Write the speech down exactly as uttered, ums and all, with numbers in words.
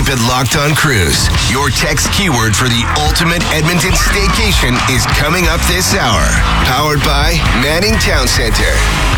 Keep it locked on Cruise. Your text keyword for the ultimate Edmonton staycation is coming up this hour. Powered by Manning Town Center.